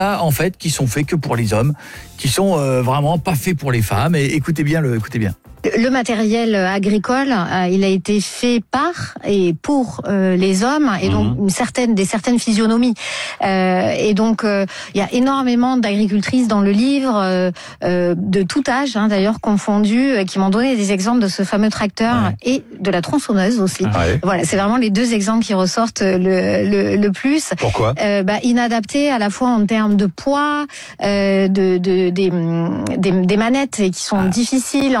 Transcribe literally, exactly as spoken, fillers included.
en fait, qui sont faits que pour les hommes, qui sont euh, vraiment pas faits pour les femmes. Et écoutez bien, le, écoutez bien. Le matériel agricole, euh, il a été fait par et pour euh, les hommes, et donc une certaine, des certaines physionomies. Euh, et donc, euh, il y a énormément d'agricultrices dans le livre, euh, euh, de tout âge, hein, d'ailleurs confondus, euh, qui m'ont donné des exemples de ce fameux tracteur ouais. et de la tronçonneuse aussi. Ah ouais. Voilà, c'est vraiment les deux exemples qui ressortent le, le, le plus. Pourquoi euh, bah, inadaptés à la fois en termes de poids, euh, de, de des, des, des manettes qui sont ah. difficiles.